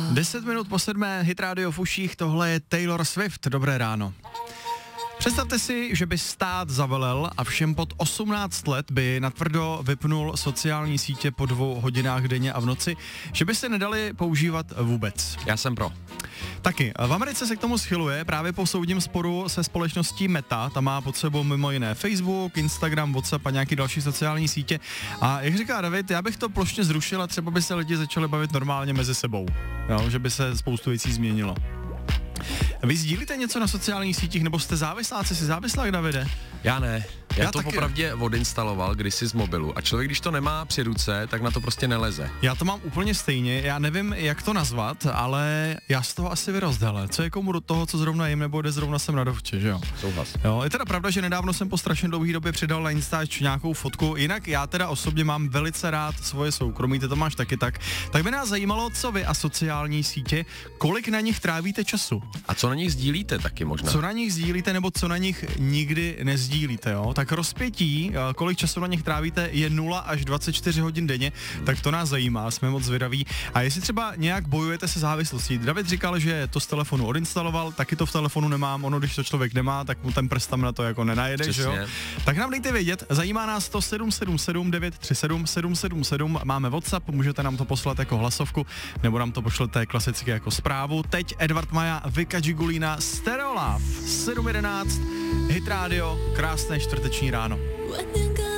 10 minut po 7, Hit Radio v uších, tohle je Taylor Swift, dobré ráno. Představte si, že by stát zavelel a všem pod 18 let by natvrdo vypnul sociální sítě po 2 hodinách denně a v noci, že by se nedali používat vůbec. Já jsem pro. Taky. V Americe se k tomu schyluje právě po soudním sporu se společností Meta. Ta má pod sebou mimo jiné Facebook, Instagram, WhatsApp a nějaký další sociální sítě. A jak říká David, já bych to plošně zrušil a třeba by se lidi začali bavit normálně mezi sebou. Jo, že by se spoustu věcí změnilo. Vy sdílíte něco na sociálních sítích, nebo jste závisláci, jsi závislák, Davide? Já ne. Já to taky popravdě odinstaloval kdysi z mobilu a člověk, když to nemá při ruce, tak na to prostě neleze. Já to mám úplně stejně, já nevím, jak to nazvat, ale já z toho asi vyrozdele. Co je komu do toho, co zrovna jim, nebo jde zrovna sem na dovče, že jo? Souhlas. Jo, je teda pravda, že nedávno jsem po strašně dlouhé době přidal na Instač nějakou fotku, jinak já teda osobně mám velice rád svoje soukromí, ty to máš taky tak. Tak by nás zajímalo, co vy a sociální sítě, kolik na nich trávíte času. A co na nich sdílíte taky možná? Co na nich sdílíte, nebo co na nich nikdy nezdílíte, jo? Tak rozpětí, kolik času na nich trávíte, je 0 až 24 hodin denně, tak to nás zajímá, jsme moc zvědaví. A jestli třeba nějak bojujete se závislostí. David říkal, že to z telefonu odinstaloval, taky to v telefonu nemám, ono když to člověk nemá, tak mu ten prst tam na to jako nenajede, že jo? Tak nám dejte vědět, zajímá nás to 777 937 777, máme WhatsApp, můžete nám to poslat jako hlasovku, nebo nám to pošlete klasicky jako zprávu. Teď Edward Maja, Vika Gigulina, Stereo Love, 7:11, Hit Radio, krásné čtvrteční ráno.